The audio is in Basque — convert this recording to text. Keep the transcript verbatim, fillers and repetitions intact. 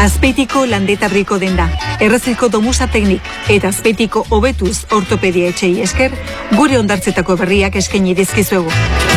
Azpeitiko Landetabriko denda, Errazeko Domusa Teknik eta Azpeitiko Hobetuz Ortopedia etxei esker, gure hondartzetako berriak eskaini dizkizuegu.